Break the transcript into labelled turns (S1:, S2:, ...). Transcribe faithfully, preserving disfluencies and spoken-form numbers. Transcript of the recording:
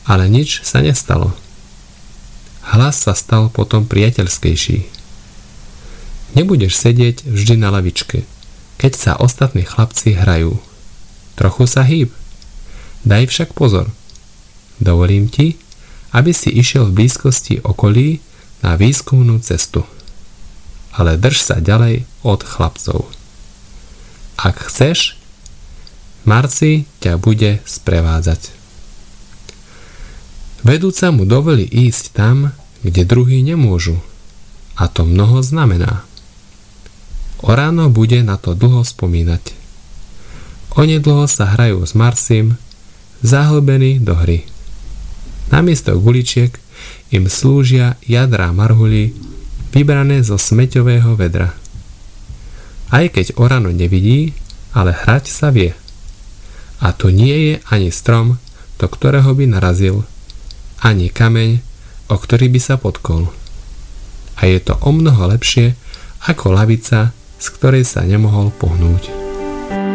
S1: Ale nič sa nestalo. Hlas sa stal potom priateľskejší. Nebudeš sedieť vždy na lavičke, keď sa ostatní chlapci hrajú. Trochu sa hýb. Daj však pozor. Dovolím ti, aby si išiel v blízkosti okolí na výskumnú cestu. Ale drž sa ďalej od chlapcov. Ak chceš, Marci ťa bude sprevádzať. Vedúca mu dovolí ísť tam, kde druhí nemôžu. A to mnoho znamená. O ráno bude na to dlho spomínať. Onedlho sa hrajú s Marcim, zahlbení do hry. Namiesto guličiek im slúžia jadrá marhuly, vybrané zo smeťového vedra. Aj keď o ráno nevidí, ale hrať sa vie. A to nie je ani strom, do ktorého by narazil, ani kameň, o ktorý by sa potkol. A je to omnoho lepšie ako lavica, z ktorej sa nemohol pohnúť.